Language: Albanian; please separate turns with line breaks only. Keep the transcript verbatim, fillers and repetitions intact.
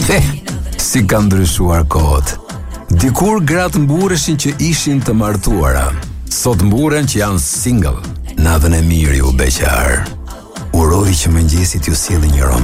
Dhe, si kanë ndryshuar kohët. Dikur gratë mbureshin që ishin të martuara. Sot mburen që janë single. Natën e mirë ju beqar. Uroj që mëngjesit ju sjellë një roman